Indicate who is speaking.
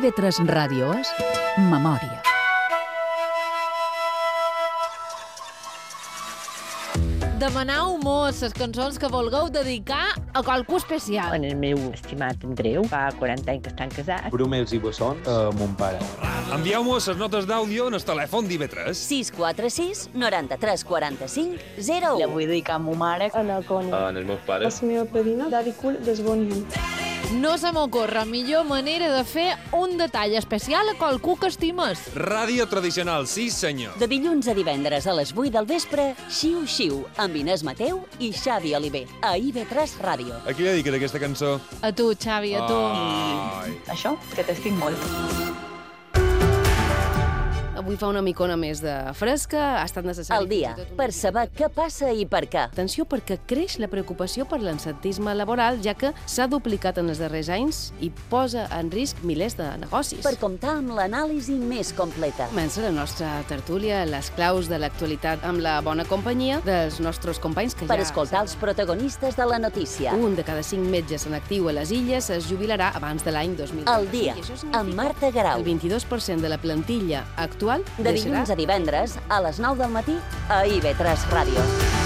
Speaker 1: IB3 Ràdio és Memòria.
Speaker 2: Demanau mos les cançons que vulgueu dedicar a qualcú especial.
Speaker 3: En el meu estimat Andreu, fa 40 anys que estan casats.
Speaker 4: Brumels i bessons a mon pare.
Speaker 5: Envieu-mos les notes d'àudio en el telèfon d'IB3.
Speaker 6: 646 93 45 01.
Speaker 3: La vull dedicar a ma mare.
Speaker 7: En el Coni.
Speaker 8: En els meus pares.
Speaker 7: La meva padrina, Daddy Cool, d'Esbonian.
Speaker 2: No se m'ocorre millor manera de fer un detall especial a qualcú que estimes.
Speaker 5: Ràdio tradicional, sí senyor.
Speaker 6: De dilluns a divendres a les 8 del vespre, Xiu Xiu, amb Inés Mateu i Xavi Oliver, a IB3 Ràdio.
Speaker 5: A qui dediques aquesta cançó?
Speaker 2: A tu, Xavi, a tu.
Speaker 5: Ai.
Speaker 3: Això, que t'estic molt.
Speaker 9: Avui fa una micona més de fresca, ha estat necessari...
Speaker 6: Al dia, per saber què passa i per què.
Speaker 9: Atenció, perquè creix la preocupació per l'absentisme laboral, ja que s'ha duplicat en els darrers anys i posa en risc milers de negocis.
Speaker 6: Per comptar amb l'anàlisi més completa.
Speaker 9: Comença la nostra tertúlia, les claus de l'actualitat amb la bona companyia dels nostres companys que
Speaker 6: Per escoltar els protagonistes de la notícia.
Speaker 9: Un de cada 5 metges en actiu a les Illes es jubilarà abans de l'any 2020.
Speaker 6: Al dia, amb Marta Garau.
Speaker 9: El 22% de la plantilla actual
Speaker 6: De dilluns a divendres, a les 9 del matí, a IB3 Ràdio.